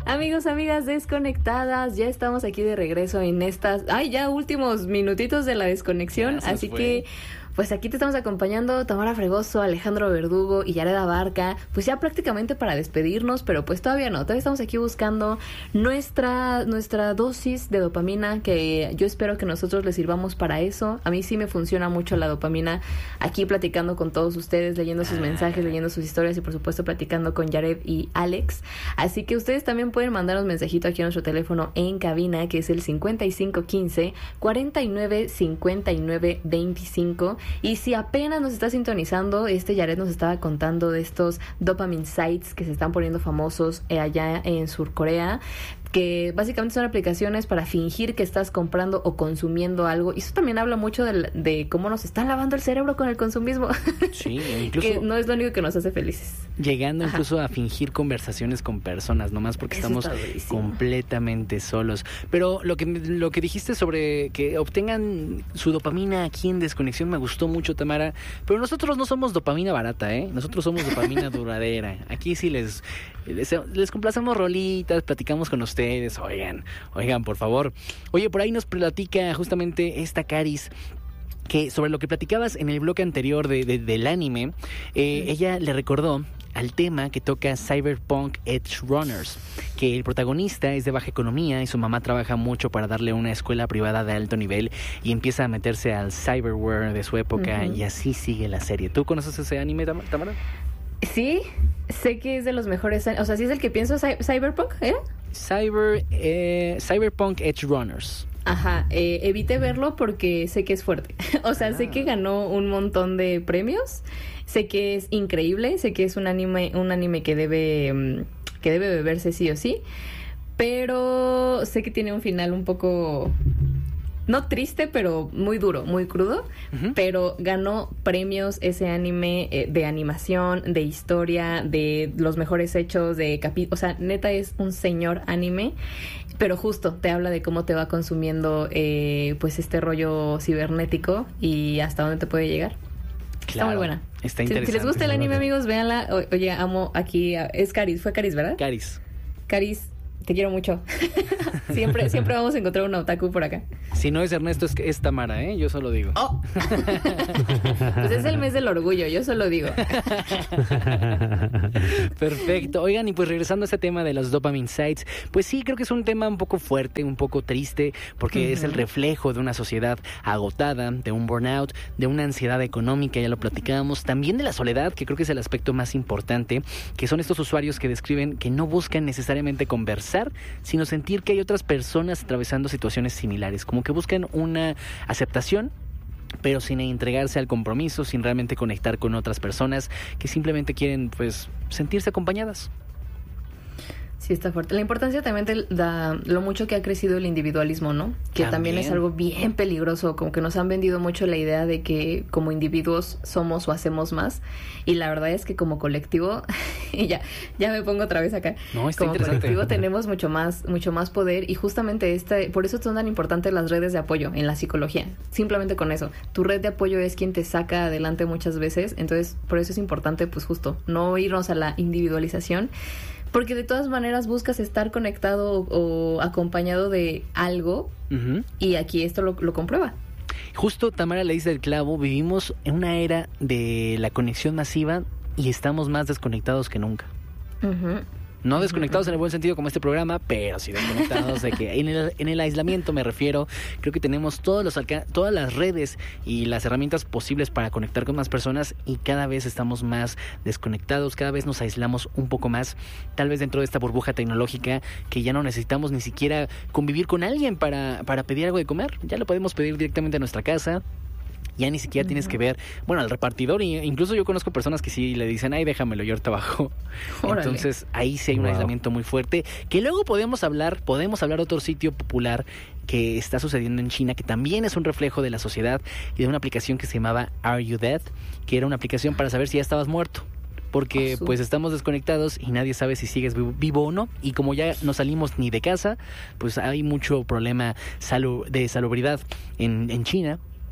Amigos, amigas desconectadas, ya estamos aquí de regreso en estas... ya últimos minutitos de la desconexión, así que... Pues aquí te estamos acompañando Tamara Fregoso, Alejandro Verdugo y Yared Abarca, pues ya prácticamente para despedirnos, pero pues todavía no, todavía estamos aquí buscando nuestra dosis de dopamina, que yo espero que nosotros les sirvamos para eso. A mí sí me funciona mucho la dopamina, aquí platicando con todos ustedes, leyendo sus mensajes, leyendo sus historias y por supuesto platicando con Yared y Alex. Así que ustedes también pueden mandarnos mensajito aquí a nuestro teléfono en cabina, que es el 5515 49 59 25. Y si apenas nos está sintonizando, Yared nos estaba contando de estos dopamine sites que se están poniendo famosos allá en Surcorea, que básicamente son aplicaciones para fingir que estás comprando o consumiendo algo. Y eso también habla mucho de cómo nos están lavando el cerebro con el consumismo. Sí, incluso que no es lo único que nos hace felices. Llegando incluso a fingir conversaciones con personas, nomás porque eso estamos completamente solos. Pero lo que dijiste sobre que obtengan su dopamina aquí en Desconexión me gustó mucho, Tamara. Pero nosotros no somos dopamina barata, ¿eh? Nosotros somos dopamina duradera. Aquí sí les complacemos rolitas, platicamos con ustedes. Oigan, por favor. Oye, por ahí nos platica justamente esta Caris, que sobre lo que platicabas en el bloque anterior del anime, ella le recordó al tema que toca Cyberpunk Edge Runners, que el protagonista es de baja economía y su mamá trabaja mucho para darle una escuela privada de alto nivel y empieza a meterse al cyberware de su época, y así sigue la serie. ¿Tú conoces ese anime, Tamara? Sí, sé que es de los mejores, o sea, sí es el que pienso, Cyberpunk, ¿eh? Cyberpunk Edge Runners. Ajá, evité verlo porque sé que es fuerte. O sea, sé que ganó un montón de premios, sé que es increíble, sé que es un anime que debe beberse sí o sí, pero sé que tiene un final un poco... no triste, pero muy duro, muy crudo, pero ganó premios ese anime de animación, de historia, de los mejores hechos, o sea, neta es un señor anime, pero justo te habla de cómo te va consumiendo pues este rollo cibernético y hasta dónde te puede llegar. Claro, está muy buena. Está interesante. Si les gusta el anime, amigos, véanla. Oye, amo aquí, es Caris, fue Caris, ¿verdad? Caris, te quiero mucho. siempre vamos a encontrar un otaku por acá. Si no es Ernesto, es Tamara, ¿eh? Yo solo digo. Oh. Pues es el mes del orgullo, yo solo digo. Perfecto. Oigan, y pues regresando a este tema de los dopamine sites, pues sí, creo que es un tema un poco fuerte, un poco triste, porque es el reflejo de una sociedad agotada, de un burnout, de una ansiedad económica, ya lo platicábamos, también de la soledad, que creo que es el aspecto más importante, que son estos usuarios que describen que no buscan necesariamente conversar, sino sentir que hay otras personas atravesando situaciones similares, como que buscan una aceptación, pero sin entregarse al compromiso, sin realmente conectar con otras personas que simplemente quieren pues sentirse acompañadas. Sí, está fuerte. La importancia también de lo mucho que ha crecido el individualismo, ¿no? Que también es algo bien peligroso, como que nos han vendido mucho la idea de que como individuos somos o hacemos más, y la verdad es que como colectivo, y ya me pongo otra vez acá, no, está como colectivo tenemos mucho más poder, y justamente por eso son tan importantes las redes de apoyo en la psicología, simplemente con eso. Tu red de apoyo es quien te saca adelante muchas veces, entonces por eso es importante pues justo no irnos a la individualización, porque de todas maneras buscas estar conectado o acompañado de algo, y aquí esto lo comprueba. Justo, Tamara le dice el clavo, vivimos en una era de la conexión masiva y estamos más desconectados que nunca. No desconectados en el buen sentido como este programa, pero sí desconectados de que en el aislamiento me refiero. Creo que tenemos todas las redes y las herramientas posibles para conectar con más personas, y cada vez estamos más desconectados, cada vez nos aislamos un poco más, tal vez dentro de esta burbuja tecnológica, que ya no necesitamos ni siquiera convivir con alguien para pedir algo de comer. Ya lo podemos pedir directamente a nuestra casa. Ya ni siquiera tienes que ver, al repartidor, y incluso yo conozco personas que sí le dicen, ay, déjamelo, yo ahorita bajo. Órale. Entonces, ahí sí hay un aislamiento muy fuerte, que luego podemos hablar de otro sitio popular que está sucediendo en China, que también es un reflejo de la sociedad, y de una aplicación que se llamaba Are You Dead, que era una aplicación para saber si ya estabas muerto. Porque pues estamos desconectados y nadie sabe si sigues vivo o no, y como ya no salimos ni de casa, pues hay mucho problema de salubridad en China.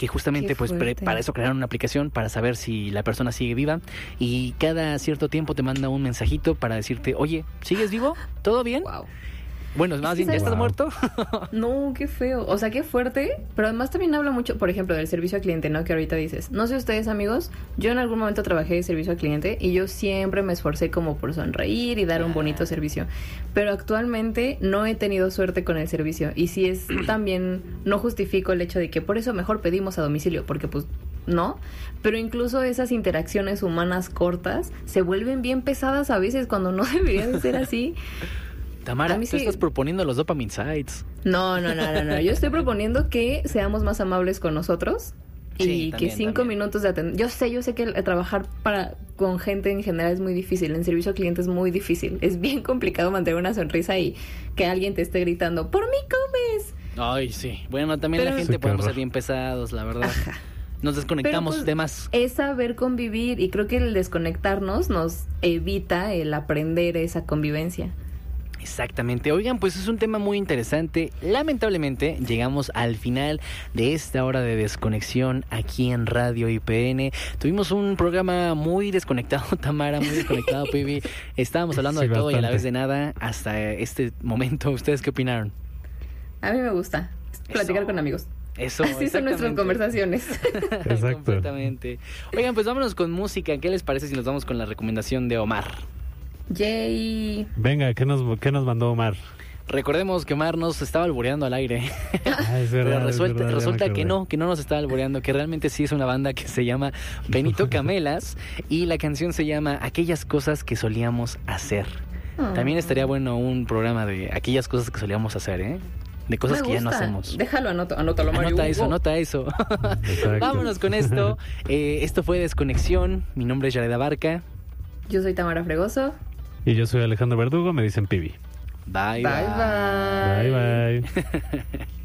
que justamente pues para eso crearon una aplicación para saber si la persona sigue viva, y cada cierto tiempo te manda un mensajito para decirte, oye, ¿sigues vivo? ¿Todo bien? Wow. Bueno, más bien, ¿ya estás muerto? No, qué feo. O sea, qué fuerte. Pero además también habla mucho, por ejemplo, del servicio al cliente, ¿no? Que ahorita dices. No sé ustedes, amigos, yo en algún momento trabajé de servicio al cliente y yo siempre me esforcé como por sonreír y dar un bonito servicio. Pero actualmente no he tenido suerte con el servicio. Y sí es también, no justifico el hecho de que por eso mejor pedimos a domicilio, porque pues no, pero incluso esas interacciones humanas cortas se vuelven bien pesadas a veces cuando no deberían ser así. Tamara, tú estás proponiendo los dopamine sites. No. Yo estoy proponiendo que seamos más amables con nosotros y sí, que 5 minutos de atención. Yo sé que trabajar con gente en general es muy difícil. En servicio al cliente es muy difícil. Es bien complicado mantener una sonrisa y que alguien te esté gritando, ¡por mí comes! Ay, sí. Bueno, también la gente podemos ser bien pesados, la verdad. Ajá. Nos desconectamos pues, de más. Es saber convivir y creo que el desconectarnos nos evita el aprender esa convivencia. Exactamente. Oigan, pues es un tema muy interesante. Lamentablemente llegamos al final de esta hora de desconexión aquí en Radio IPN. Tuvimos un programa muy desconectado, Tamara, muy desconectado, Pibi. Estábamos hablando de todo y a la vez de nada hasta este momento. ¿Ustedes qué opinaron? A mí me gusta platicar con amigos. Eso, así son nuestras conversaciones. Exacto. Completamente. Oigan, pues vámonos con música. ¿Qué les parece si nos vamos con la recomendación de Omar? Yay. Venga, ¿qué nos mandó Omar? Recordemos que Omar nos estaba alboreando al aire. Es verdad, pero resulta que no nos estaba alboreando, que realmente sí es una banda que se llama Benito Camelas y la canción se llama Aquellas cosas que solíamos hacer. También estaría bueno un programa de aquellas cosas que solíamos hacer, ¿eh? De cosas que ya no hacemos. Déjalo, anótalo, Mario. Anota eso. Vámonos con esto. Esto fue Desconexión. Mi nombre es Yared Abarca. Yo soy Tamara Fregoso. Y yo soy Alejandro Verdugo, me dicen Pibi. Bye. Bye.